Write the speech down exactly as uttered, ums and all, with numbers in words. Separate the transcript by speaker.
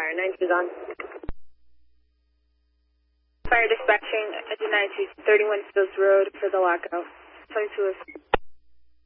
Speaker 1: fire. nine two's on.
Speaker 2: Fire dispatching, engine nine two, thirty-one Fields Road for the lockout. twenty-two is.